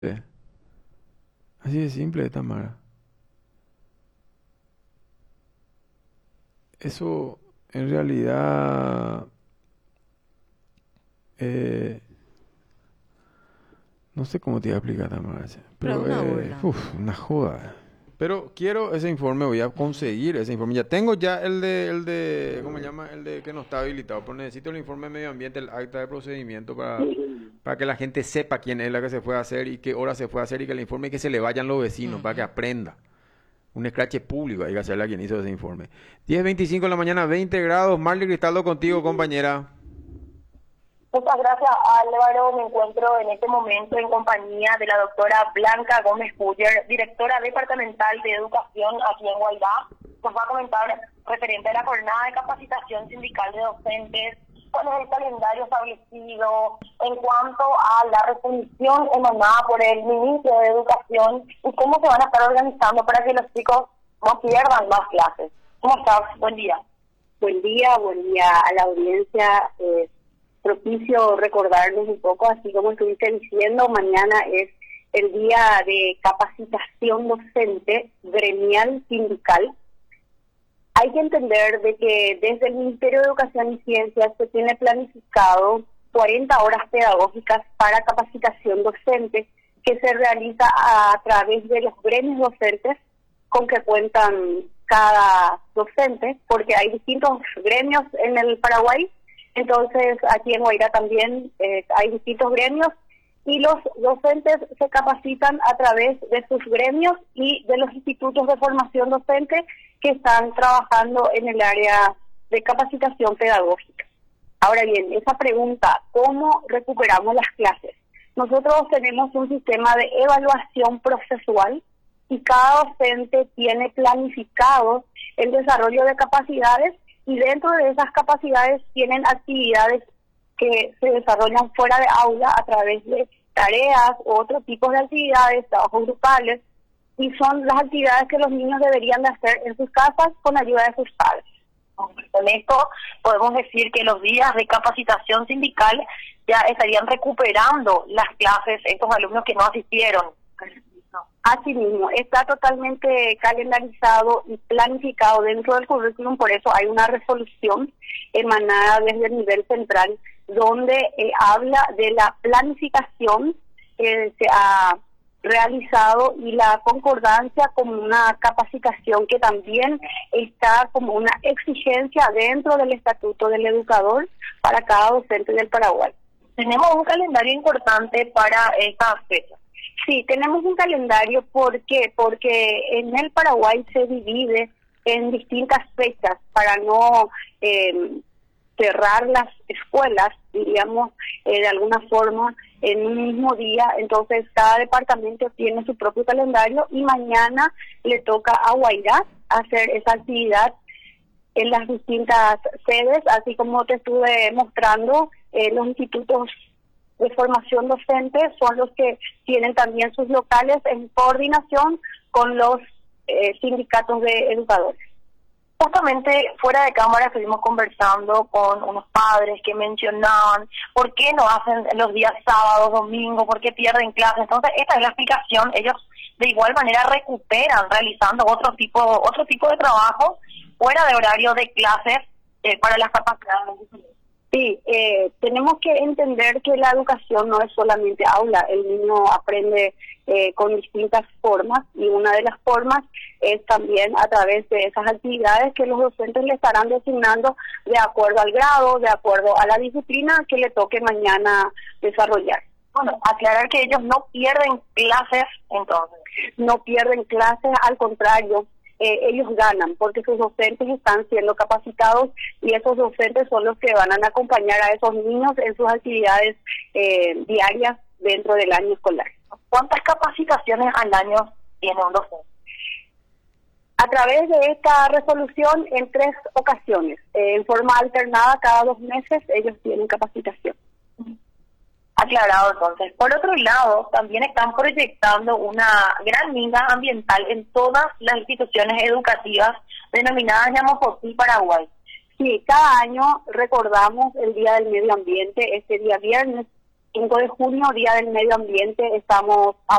Así de simple, Tamara. Eso en realidad eh, no sé cómo te iba a explicar, Tamara, che, Pero es pero una burla. una joda. Pero quiero ese informe, voy a conseguir ese informe. Ya tengo ya ¿cómo se llama? El de que no está habilitado, pero necesito el informe de medio ambiente, el acta de procedimiento para que la gente sepa quién es la que se fue a hacer y qué hora se fue a hacer y que el informe y que se le vayan los vecinos para que Ujú. aprenda. Un escrache público, hay que hacerle a quien hizo ese informe. 10:25 de la mañana, 20 grados. Marley Cristaldo contigo, compañera. Muchas gracias, Álvaro. Me encuentro en este momento en compañía de la doctora Blanca Gómez Puyer, directora departamental de educación aquí en Guairá. Nos va a comentar referente a la jornada de capacitación sindical de docentes, cuál es el calendario establecido en cuanto a la resolución emanada por el ministro de Educación y cómo se van a estar organizando para que los chicos no pierdan más clases. ¿Cómo estás? Buen día. Buen día a la audiencia. Propicio recordarles un poco, así como estuviste diciendo, mañana es el día de capacitación docente gremial sindical. Hay que entender de que desde el Ministerio de Educación y Ciencias se tiene planificado 40 horas pedagógicas para capacitación docente que se realiza a través de los gremios docentes con que cuentan cada docente, porque hay distintos gremios en el Paraguay. Entonces, aquí en Guairá también hay distintos gremios y los docentes se capacitan a través de sus gremios y de los institutos de formación docente que están trabajando en el área de capacitación pedagógica. Ahora bien, esa pregunta, ¿cómo recuperamos las clases? Nosotros tenemos un sistema de evaluación procesual y cada docente tiene planificado el desarrollo de capacidades y dentro de esas capacidades tienen actividades que se desarrollan fuera de aula a través de tareas u otros tipos de actividades, trabajos grupales, y son las actividades que los niños deberían de hacer en sus casas con ayuda de sus padres. Con esto podemos decir que los días de capacitación sindical ya estarían recuperando las clases estos alumnos que no asistieron. Asimismo, está totalmente calendarizado y planificado dentro del currículum, por eso hay una resolución emanada desde el nivel central donde habla de la planificación que se ha realizado y la concordancia como una capacitación que también está como una exigencia dentro del Estatuto del Educador para cada docente del Paraguay. Tenemos un calendario importante para esta fecha. Sí, tenemos un calendario. ¿Por qué? Porque en el Paraguay se divide en distintas fechas para no cerrar las escuelas, diríamos, de alguna forma, en un mismo día. Entonces, cada departamento tiene su propio calendario y mañana le toca a Guairá hacer esa actividad en las distintas sedes, así como te estuve mostrando, los institutos de formación docente son los que tienen también sus locales en coordinación con los sindicatos de educadores. Justamente fuera de cámara estuvimos conversando con unos padres que mencionaban por qué no hacen los días sábados, domingos, por qué pierden clases. Entonces esta es la explicación. Ellos de igual manera recuperan realizando otro tipo de trabajo fuera de horario de clases para las capacidades. Sí, tenemos que entender que la educación no es solamente aula, el niño aprende con distintas formas y una de las formas es también a través de esas actividades que los docentes le estarán designando de acuerdo al grado, de acuerdo a la disciplina que le toque mañana desarrollar. Bueno, aclarar que ellos no pierden clases entonces. No pierden clases, al contrario. Ellos ganan porque sus docentes están siendo capacitados y esos docentes son los que van a acompañar a esos niños en sus actividades diarias dentro del año escolar. ¿Cuántas capacitaciones al año tiene un docente? A través de esta resolución, en 3 ocasiones, en forma alternada, cada 2 meses, ellos tienen capacitación. Aclarado entonces. Por otro lado, también están proyectando una gran minga ambiental en todas las instituciones educativas denominadas Yamopotí, Paraguay. Sí, cada año recordamos el Día del Medio Ambiente, este día viernes 5 de junio, Día del Medio Ambiente, estamos